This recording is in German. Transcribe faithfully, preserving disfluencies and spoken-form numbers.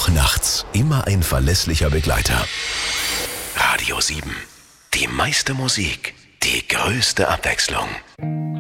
Auch nachts immer ein verlässlicher Begleiter. Radio sieben. Die meiste Musik, die größte Abwechslung.